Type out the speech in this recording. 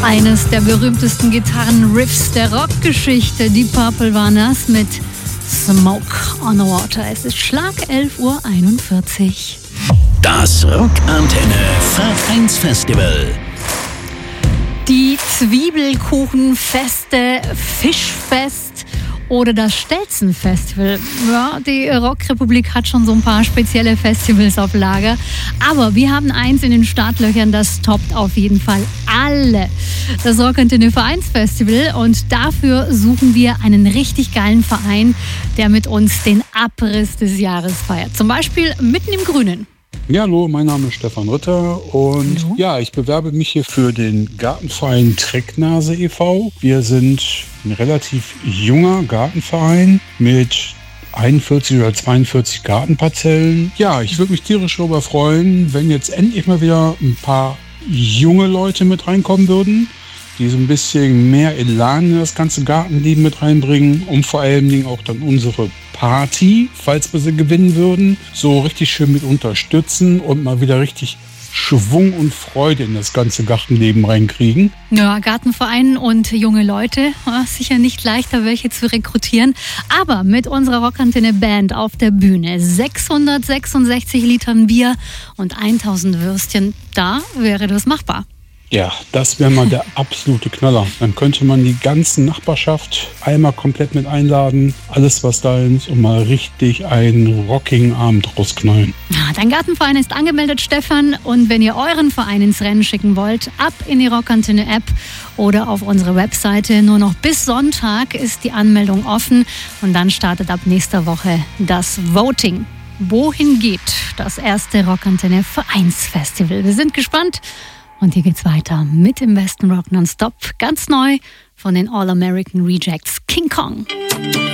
Eines der berühmtesten Gitarrenriffs der Rockgeschichte. Die Purple waren das mit Smoke on the Water. Es ist Schlag 11:41 Uhr. Das Rockantenne Vereinsfestival. Die Zwiebelkuchenfeste, Fischfest oder das Stelzenfestival. Ja, die Rockrepublik hat schon so ein paar spezielle Festivals auf Lager. Aber wir haben eins in den Startlöchern, das toppt auf jeden Fall alle. Das Rockantenne Vereinsfestival. Und dafür suchen wir einen richtig geilen Verein, der mit uns den Abriss des Jahres feiert. Zum Beispiel mitten im Grünen. Ja, hallo, mein Name ist Stefan Ritter und Hallo. ja, ich bewerbe mich hier für den Gartenverein Trecknase e.V. Wir sind ein relativ junger Gartenverein mit 41 oder 42 Gartenparzellen. Ja, ich würde mich tierisch darüber freuen, wenn jetzt endlich mal wieder ein paar junge Leute mit reinkommen würden, die so ein bisschen mehr Elan in das ganze Gartenleben mit reinbringen, um vor allen Dingen auch dann unsere Party, falls wir sie gewinnen würden, so richtig schön mit unterstützen und mal wieder richtig Schwung und Freude in das ganze Gartenleben reinkriegen. Ja, Gartenverein und junge Leute, sicher nicht leichter, welche zu rekrutieren. Aber mit unserer Rockantenne Band auf der Bühne, 666 Litern Bier und 1000 Würstchen, da wäre das machbar. Ja, das wäre mal der absolute Knaller. Dann könnte man die ganze Nachbarschaft einmal komplett mit einladen, alles was da ist und mal richtig einen rockigen Abend rausknallen. Ja, dein Gartenverein ist angemeldet, Stefan. Und wenn ihr euren Verein ins Rennen schicken wollt, ab in die Rockantenne-App oder auf unsere Webseite. Nur noch bis Sonntag ist die Anmeldung offen und dann startet ab nächster Woche das Voting. Wohin geht das erste Rockantenne Vereinsfestival? Wir sind gespannt. Und hier geht's weiter mit dem besten Rock nonstop. Ganz neu von den All-American Rejects, King Kong.